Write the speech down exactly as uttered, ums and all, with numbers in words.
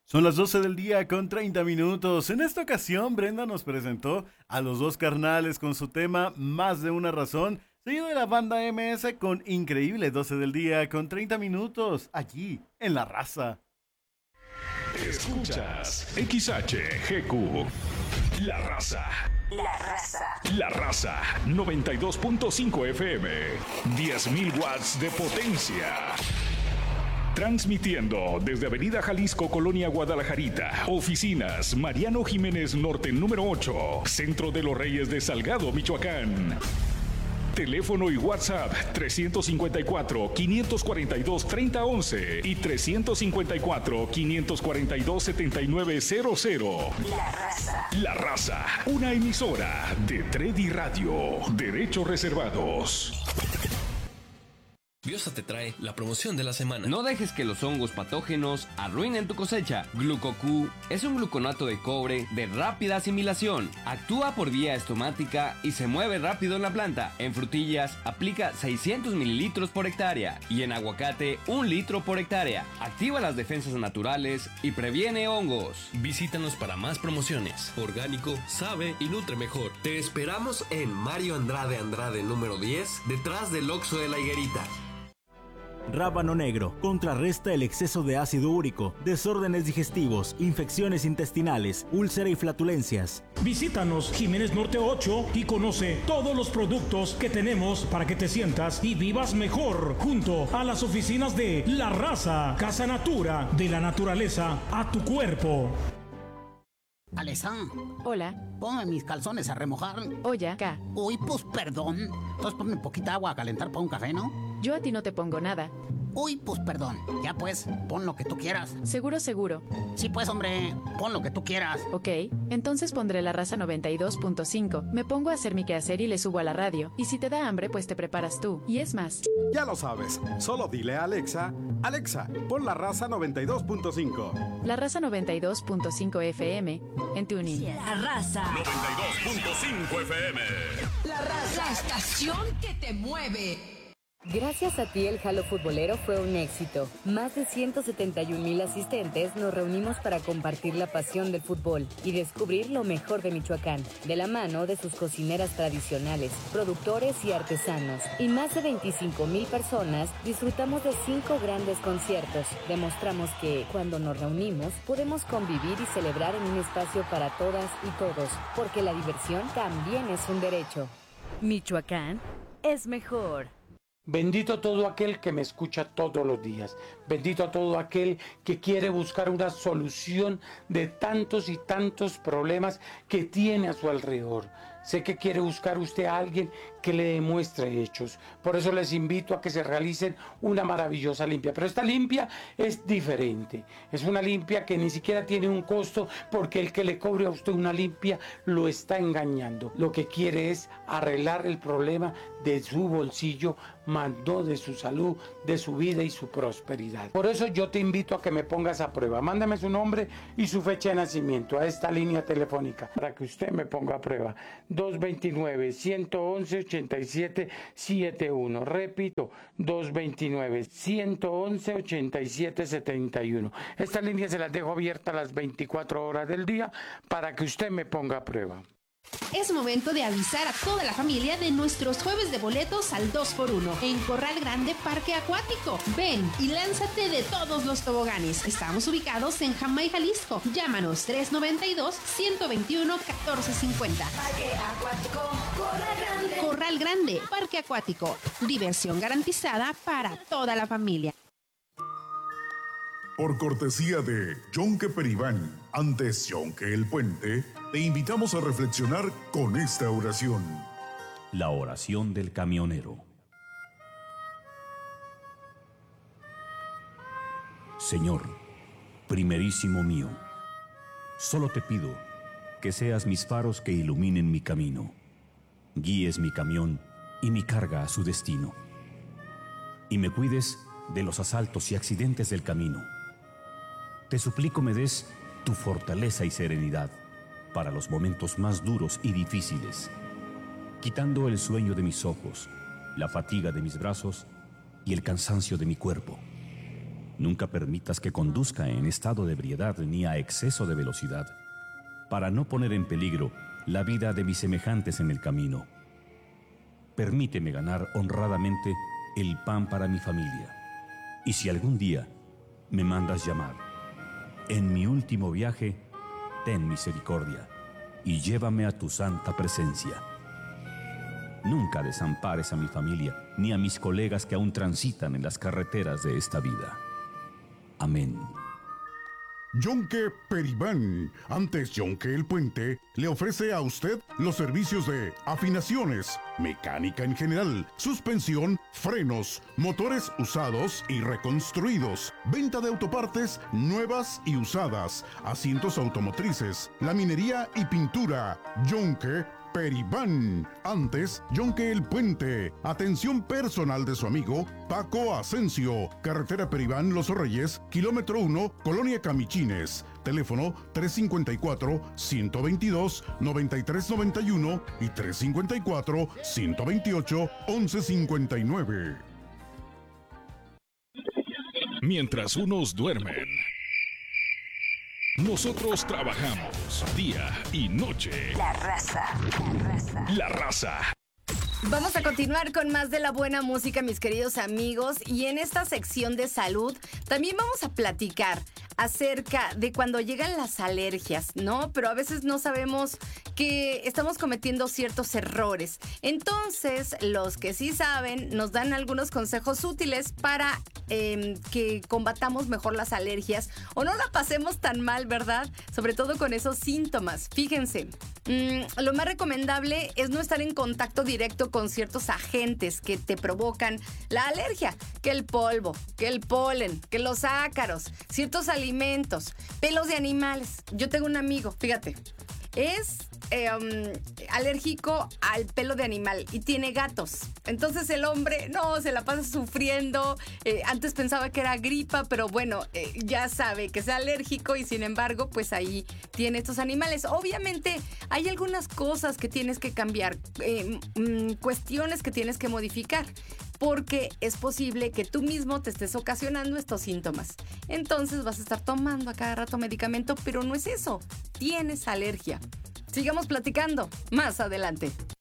Son las doce del día con treinta minutos. En esta ocasión, Brenda nos presentó a los dos carnales con su tema Más de una razón, seguido de la banda M S con Increíble doce del día con treinta minutos, aquí en La Raza. Escuchas X H G Q, La Raza. La Raza. La Raza, noventa y dos punto cinco F M, diez mil watts de potencia. Transmitiendo desde Avenida Jalisco, Colonia Guadalajarita. Oficinas Mariano Jiménez Norte número ocho, Centro de los Reyes de Salgado, Michoacán. Teléfono y WhatsApp tres cinco cuatro, cinco cuatro dos, tres cero uno uno y tres cinco cuatro, cinco cuatro dos, siete nueve cero cero. La Raza. La Raza, una emisora de Tredi Radio. Derechos reservados. Biosa te trae la promoción de la semana. No dejes que los hongos patógenos arruinen tu cosecha. GlucoQ es un gluconato de cobre de rápida asimilación. Actúa por vía estomática y se mueve rápido en la planta. En frutillas aplica seiscientos mililitros por hectárea y en aguacate un litro por hectárea. Activa las defensas naturales y previene hongos. Visítanos para más promociones. Orgánico, sabe y nutre mejor. Te esperamos en Mario Andrade Andrade número diez, detrás del Oxxo de la Higuerita. Rábano negro contrarresta el exceso de ácido úrico, desórdenes digestivos, infecciones intestinales, úlcera y flatulencias. Visítanos Jiménez Norte ocho y conoce todos los productos que tenemos para que te sientas y vivas mejor junto a las oficinas de La Raza, Casa Natura, de la naturaleza a tu cuerpo. Alesa. Hola. Ponme mis calzones a remojar. Oye, acá. Uy, pues perdón. Entonces ponme poquita agua a calentar para un café, ¿no? Yo a ti no te pongo nada. Uy, pues perdón. Ya pues, pon lo que tú quieras. Seguro, seguro. Sí, pues, hombre, pon lo que tú quieras. Ok, entonces pondré La Raza noventa y dos punto cinco. Me pongo a hacer mi quehacer y le subo a la radio. Y si te da hambre, pues te preparas tú. Y es más. Ya lo sabes. Solo dile a Alexa, Alexa, pon La Raza noventa y dos punto cinco. La Raza noventa y dos punto cinco F M en TuneIn. La Raza. noventa y dos punto cinco F M. La Raza. La estación que te mueve. Gracias a ti el Jalo Futbolero fue un éxito. Más de ciento setenta y un mil asistentes nos reunimos para compartir la pasión del fútbol y descubrir lo mejor de Michoacán, de la mano de sus cocineras tradicionales, productores y artesanos. Y más de veinticinco mil personas disfrutamos de cinco grandes conciertos. Demostramos que, cuando nos reunimos, podemos convivir y celebrar en un espacio para todas y todos, porque la diversión también es un derecho. Michoacán es mejor. Bendito todo aquel que me escucha todos los días. Bendito todo aquel que quiere buscar una solución de tantos y tantos problemas que tiene a su alrededor. Sé que quiere buscar usted a alguien que le demuestre hechos. Por eso les invito a que se realicen una maravillosa limpia. Pero esta limpia es diferente. Es una limpia que ni siquiera tiene un costo, porque el que le cobre a usted una limpia lo está engañando. Lo que quiere es arreglar el problema de su bolsillo, más no de su salud, de su vida y su prosperidad. Por eso yo te invito a que me pongas a prueba. Mándame su nombre y su fecha de nacimiento a esta línea telefónica para que usted me ponga a prueba. dos dos nueve, uno uno uno, ocho siete siete uno. Repito, dos dos nueve, uno uno uno, ocho siete siete uno. Esta línea se las dejo abierta las veinticuatro horas del día para que usted me ponga a prueba. Es momento de avisar a toda la familia de nuestros jueves de boletos al dos por uno en Corral Grande Parque Acuático. Ven y lánzate de todos los toboganes. Estamos ubicados en Jamay, Jalisco. Llámanos tres noventa y dos, ciento veintiuno, catorce cincuenta. Parque Acuático, Corral Grande. Corral Grande Parque Acuático. Diversión garantizada para toda la familia. Por cortesía de Yonke Peribán, antes Yonke el Puente, te invitamos a reflexionar con esta oración. La oración del camionero. Señor, primerísimo mío, solo te pido que seas mis faros que iluminen mi camino, guíes mi camión y mi carga a su destino, y me cuides de los asaltos y accidentes del camino. Te suplico me des tu fortaleza y serenidad para los momentos más duros y difíciles, quitando el sueño de mis ojos, la fatiga de mis brazos y el cansancio de mi cuerpo. Nunca permitas que conduzca en estado de ebriedad ni a exceso de velocidad, para no poner en peligro la vida de mis semejantes en el camino. Permíteme ganar honradamente el pan para mi familia. Y si algún día me mandas llamar, en mi último viaje, ten misericordia y llévame a tu santa presencia. Nunca desampares a mi familia ni a mis colegas que aún transitan en las carreteras de esta vida. Amén. Yonke Peribán, antes Yonke el Puente, le ofrece a usted los servicios de afinaciones, mecánica en general, suspensión, frenos, motores usados y reconstruidos, venta de autopartes nuevas y usadas, asientos automotrices, laminería y pintura. Yonke Peribán, antes Yonke el Puente. Atención personal de su amigo Paco Asensio, carretera Peribán Los Reyes, kilómetro uno, Colonia Camichines. Teléfono tres cinco cuatro, uno dos dos, nueve tres nueve uno y tres cinco cuatro, uno dos ocho, once cincuenta y nueve. Mientras unos duermen, nosotros trabajamos día y noche. La raza, la raza. La raza. Vamos a continuar con más de la buena música, mis queridos amigos. Y en esta sección de salud también vamos a platicar acerca de cuando llegan las alergias, ¿no? Pero a veces no sabemos que estamos cometiendo ciertos errores. Entonces, los que sí saben nos dan algunos consejos útiles para eh, que combatamos mejor las alergias o no la pasemos tan mal, ¿verdad? Sobre todo con esos síntomas. Fíjense, mmm, lo más recomendable es no estar en contacto directo con ciertos agentes que te provocan la alergia, que el polvo, que el polen, que los ácaros, ciertos alimentos, pelos de animales. Yo tengo un amigo, fíjate, es eh, um, alérgico al pelo de animal y tiene gatos. Entonces el hombre, no, se la pasa sufriendo. Eh, antes pensaba que era gripa, pero bueno, eh, ya sabe que es alérgico y sin embargo, pues ahí tiene estos animales. Obviamente hay algunas cosas que tienes que cambiar, eh, mm, cuestiones que tienes que modificar, porque es posible que tú mismo te estés ocasionando estos síntomas. Entonces vas a estar tomando a cada rato medicamento, pero no es eso. Tienes alergia. Sigamos platicando más adelante.